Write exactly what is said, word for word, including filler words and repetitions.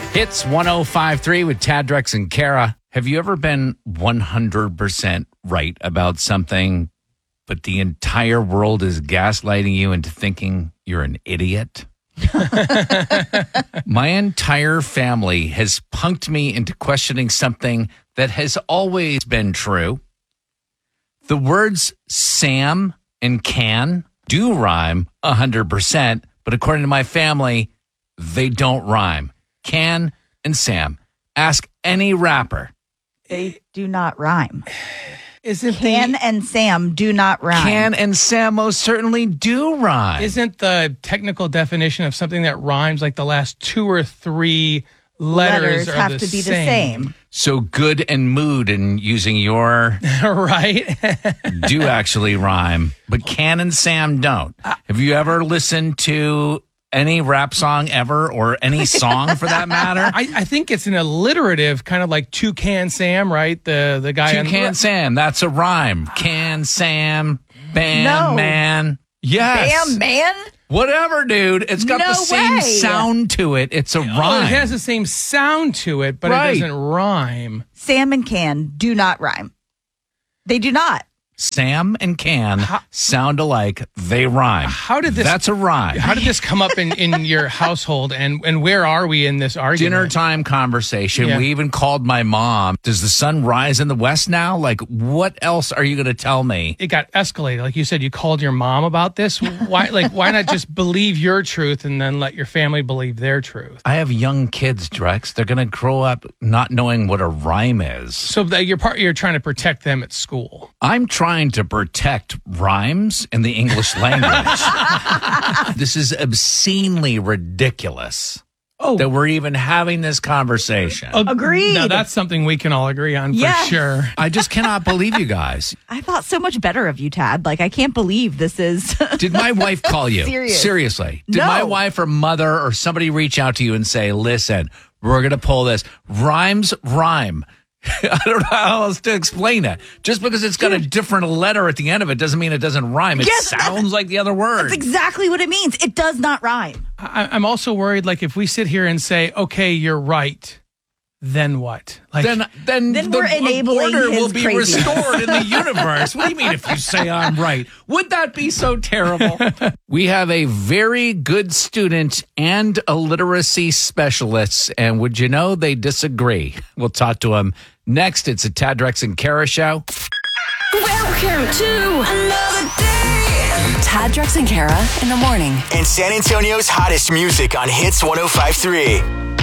Hits one oh five point three with Tad, Drex, and Kara. Have you ever been one hundred percent right about something, but the entire world is gaslighting you into thinking you're an idiot? My entire family has punked me into questioning something that has always been true. The words Sam and can do rhyme one hundred percent, but according to my family, they don't rhyme. Can and Sam. Ask any rapper. They do not rhyme. Isn't Can the, and Sam do not rhyme. Can and Sam most certainly do rhyme. Isn't the technical definition of something that rhymes like the last two or three letters, Letters are have the to be same. the same. So good and mood and using your Right? do actually rhyme, but Can and Sam don't. Have you ever listened to any rap song ever, or any song for that matter? I, I think it's an alliterative, kind of like Toucan Sam, right? The the guy on Toucan Sam, that's a rhyme. Can Sam, Bam No. Man. Yes. Bam, man. Whatever, dude. It's got No the same way. sound to it. It's a Oh, rhyme. it has the same sound to it, but Right. it doesn't rhyme. Sam and Can do not rhyme. They do not. Sam and Can How- sound alike. They rhyme. How did this? That's a rhyme. How did this come up in, in your household, and, and where are we in this argument? Dinner time conversation. Yeah. We even called my mom. Does the sun rise in the west now? Like, what else are you going to tell me? It got escalated. Like you said, you called your mom about this. Why? Like, why not just believe your truth and then let your family believe their truth? I have young kids, Drex. They're going to grow up not knowing what a rhyme is. So that you're part, you're trying to protect them at school. I'm trying to protect rhymes in the English language. This is obscenely ridiculous. Oh, That we're even having this conversation. Agreed. Now that's something we can all agree on Yes. for sure. I just cannot believe you guys. I thought so much better of you, Tad. Like, I can't believe this is. Did my wife call you? Serious. Seriously. Did No. my wife or mother or somebody reach out to you and say, listen, we're going to pull this? Rhymes rhyme. I don't know how else to explain it. Just because it's got a different letter at the end of it doesn't mean it doesn't rhyme. It Yes, sounds like the other word. That's exactly what it means. It does not rhyme. I, I'm also worried, like, if we sit here and say, okay, you're right, then what? Like, then, then, Then the we're enabling order his will be craziness. restored in the universe. What do you mean if you say I'm right? Would that be so terrible? We have a very good student and a literacy specialist, and would you know they disagree? We'll talk to him next. It's a Tad, Drex, and Kara show. Welcome to another day. Tad, Drex, and Kara in the morning. And San Antonio's hottest music on Hits one oh five point three.